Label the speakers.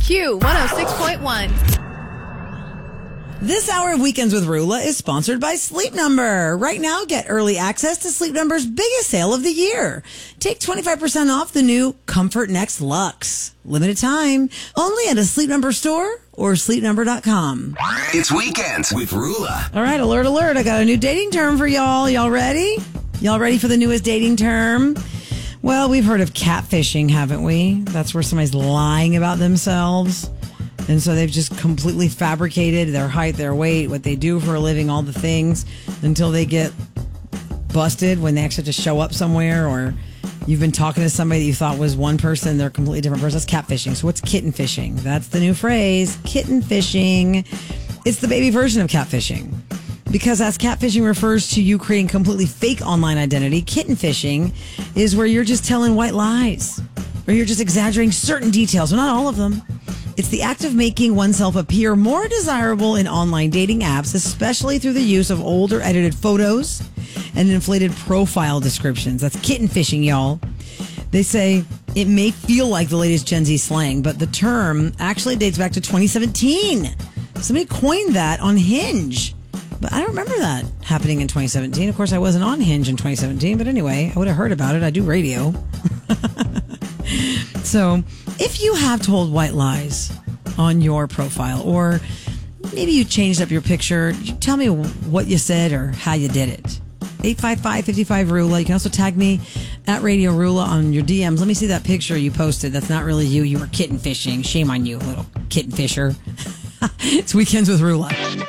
Speaker 1: Q106.1.
Speaker 2: This hour of Weekends with Rula is sponsored by Sleep Number. Right now, get early access to Sleep Number's biggest sale of the year. Take 25% off the new Comfort Next Luxe. Limited time, only at a Sleep Number store or sleepnumber.com.
Speaker 3: It's Weekends with Rula.
Speaker 2: All right, alert, alert. I got a new dating term for y'all. Y'all ready? Y'all ready for the newest dating term? Well, we've heard of catfishing, haven't we? That's where somebody's lying about themselves. And so they've just completely fabricated their height, their weight, what they do for a living, all the things until they get busted when they actually have to show up somewhere, or you've been talking to somebody that you thought was one person, they're a completely different person. That's catfishing. So what's kitten fishing? That's the new phrase, kitten fishing. It's the baby version of catfishing. Because as catfishing refers to you creating completely fake online identity, kitten fishing is where you're just telling white lies, or you're just exaggerating certain details, but not all of them. It's the act of making oneself appear more desirable in online dating apps, especially through the use of older edited photos and inflated profile descriptions. That's kitten fishing, y'all. They say it may feel like the latest Gen Z slang, but the term actually dates back to 2017. Somebody coined that on Hinge. But I don't remember that happening in 2017. Of course, I wasn't on Hinge in 2017. But anyway, I would have heard about it. I do radio. So if you have told white lies on your profile, or maybe you changed up your picture, tell me what you said or how you did it. 855-55-RULA. You can also tag me at Radio Rula on your DMs. Let me see that picture you posted. That's not really you. You were kitten fishing. Shame on you, little kitten fisher. It's Weekends with Rula.